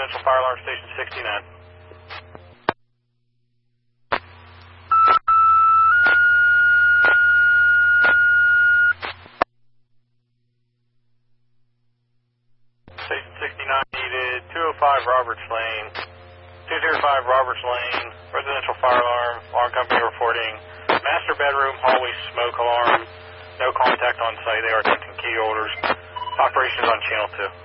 residential fire alarm station 69. Station 69 needed 205 Roberts Lane, 205 Roberts Lane, residential fire alarm, alarm company reporting, master bedroom, hallway smoke alarm, no contact on site, they are attempting key orders, operations on channel 2.